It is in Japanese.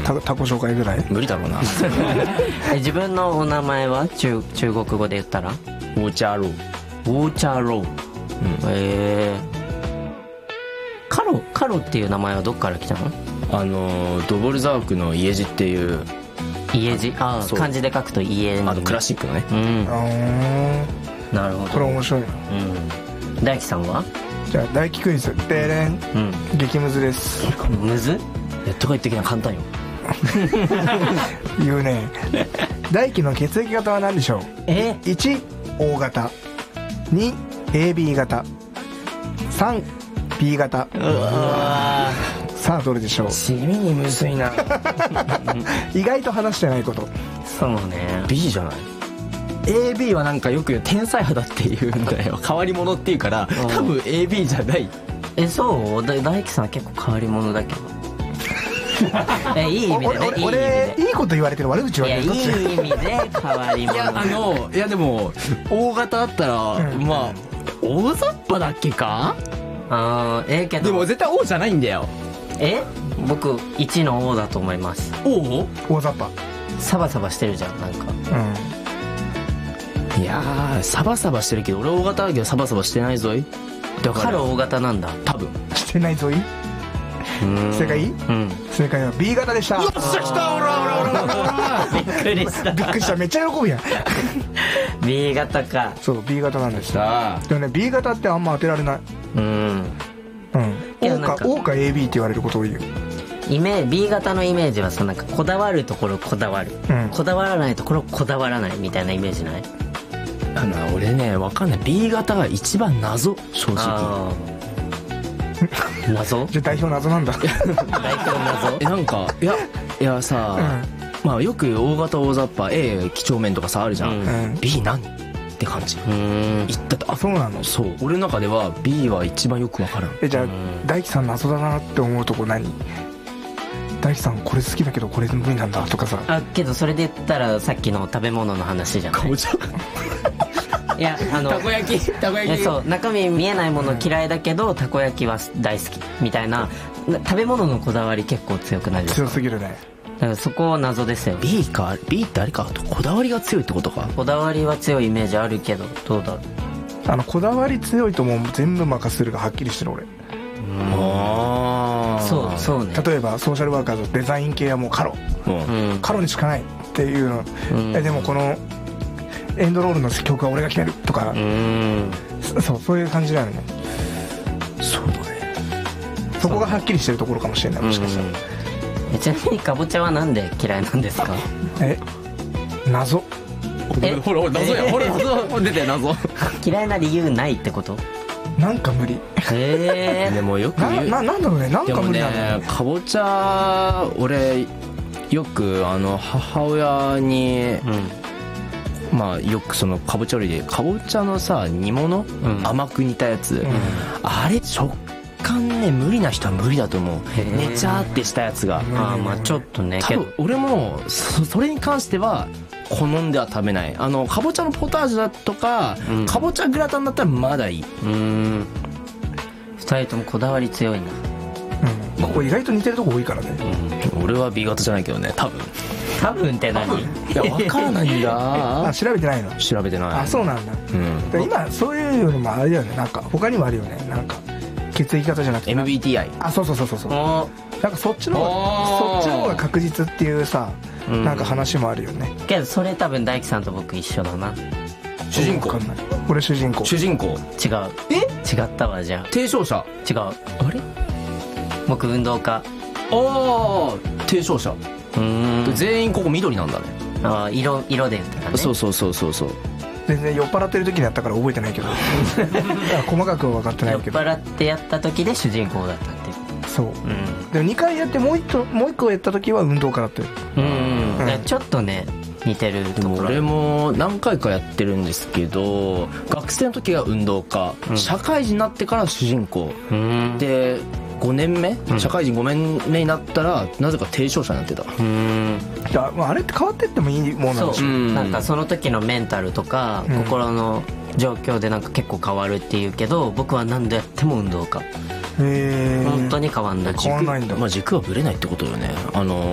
タコ紹介ぐらい無理だろうな。 自分のお名前は中国語で言ったらウォーチャーロー。 ウォーチャーロー。カロっていう名前はどっから来たの？ ドボルザークの家路っていう家路、漢字で書くと家に、 クラシックのね。 なるほど。 これ面白いな。 大輝さんは？ じゃあ大輝クイズでれん、激ムズです。 むず？ とか言ってきな簡単よ。 言うね。大輝の血液型は何でしょう？1 O 型、2 AB 型、3 B 型。さあどれでしょう？ 地味にむずいな。 意外と話してないこと。 そうね。 B じゃない？ AB はなんかよく天才肌って言うんだよ。変わり者っていうから多分 AB じゃない。 そう大輝さんは結構変わり者だけど。いい意味でね。 俺いいこと言われてる悪口言われてる。 いい意味で変わり者。 いやでも O 型だったら、まあ大雑把だっけか。 けどでも絶対 O じゃないんだよ。 僕1の O だと思います。 O？ 大雑把。 サバサバしてるじゃんなんか。 いやーサバサバしてるけど俺 O 型だけどサバサバしてないぞい。 だから彼 O 型なんだ多分。 してないぞい。正解？正解は B 型でした。よっしゃ来た。ほらびっくりした。 びっくりした。めっちゃ喜ぶやん。 B 型か。 そう B 型なんでした。でもね B 型ってあんま当てられない。O か AB って言われること多いよ。 B 型のイメージはさ、なんかこだわるところこだわる、こだわらないところこだわらないみたいなイメージない？ 俺ねわかんない。 B 型が一番謎正直。 謎？ じゃあ代表謎なんだ。 代表謎？ なんかいやさ、まあよく O 型大雑把 A 几帳面とかさあるじゃん。B 何って感じ。言ったと。 そうなの？ そう。俺の中では B は一番よくわからん。 じゃあ大輝さん謎だなって思うとこ何？大輝さんこれ好きだけどこれ無理なんだとかさ。 けどそれで言ったらさっきの食べ物の話じゃない？ かぼちゃ。 いやたこ焼き。そう中身見えないもの嫌いだけどたこ焼きは大好きみたいな食べ物のこだわり結構強くないですか？ 強すぎるね。 だからそこは謎ですよ。 B か。 B ってあれかこだわりが強いってことか。 こだわりは強いイメージあるけどどうだろう。 こだわり強いともう全部任せるがはっきりしてる俺。 そうね。 例えばソーシャルワーカーズデザイン系はもうカロにしかないっていうの。でもこのエンドロールの曲は俺が決めるとか。そういう感じなのね。 そうだね。 そこがはっきりしてるところかもしれない。もしかしたら。 ちなみにかぼちゃはなんで嫌いなんですか？ 謎。 ほら謎や。ほら謎出て謎。 嫌いな理由ないってこと？ なんか無理。 でもよく言う。 なんだろうね。なんか無理なの。 でもねかぼちゃ俺よく母親に、まあよくそのかぼちゃ料理でかぼちゃのさ煮物、甘く煮たやつ、あれ食感ね無理な人は無理だと思う。ねちゃーってしたやつが。 まあちょっとね。 多分俺もそれに関しては好んでは食べない。かぼちゃのポタージュだとか、かぼちゃグラタンだったらまだいい。 2人ともこだわり強いな。 ここ意外と似てるとこ多いからね。 俺は B 型じゃないけどね。多分って何？いや分からないんだ。 調べてないの？ 調べてない。 そうなんだ。今そういうよりもあれだよね。なんか他にもあるよね。なんか血液型じゃなくて MBTI。 そうなんかそっちの方が確実っていうさ、なんか話もあるよね。 けどそれ多分大輝さんと僕一緒だな。 主人公。 俺主人公。 違う。違ったわ。じゃあ提唱者。 違う。あれ僕運動家。 提唱者。全員ここ緑なんだね。 色で言ったらね。 そう。 全然酔っ払ってる時にやったから覚えてないけど。細かくは分かってないけど。 酔っ払ってやった時で主人公だったっていう。 そう。でも2回やってもう1個やった時は運動家だったよ。 ちょっとね似てるところ。 俺も何回かやってるんですけど学生の時は運動家、社会人になってから主人公で5年目、社会人5年目になったらなぜか提唱者になってた。 あれって変わってってもいいもんなんでしょ。 なんかその時のメンタルとか、心の状況でなんか結構変わるっていうけど僕は何度やっても運動家。本当に変わんない。 変わんないんだ。 軸はぶれないってことよね。